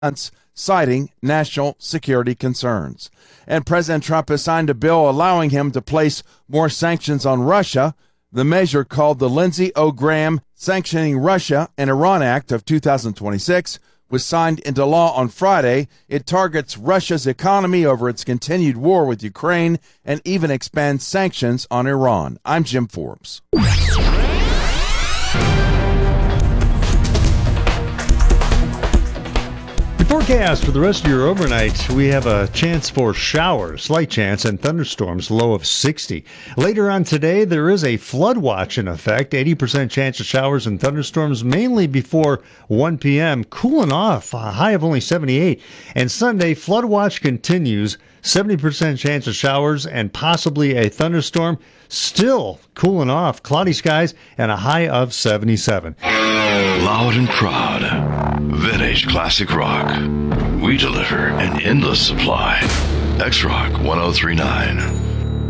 citing national security concerns. And President Trump has signed a bill allowing him to place more sanctions on Russia. The measure, called the Lindsey O. Graham Sanctioning Russia and Iran Act of 2026, was signed into law on Friday. It targets Russia's economy over its continued war with Ukraine and even expands sanctions on Iran. I'm Jim Forbes. Forecast for the rest of your overnight, we have a chance for showers, slight chance, and thunderstorms, low of 60. Later on today, there is a flood watch in effect, 80% chance of showers and thunderstorms, mainly before 1 p.m., cooling off, a high of only 78. And Sunday, flood watch continues, 70% chance of showers and possibly a thunderstorm, still cooling off, cloudy skies, and a high of 77. Loud and proud, Vintage Classic Rock. We deliver an endless supply. X-Rock 1039.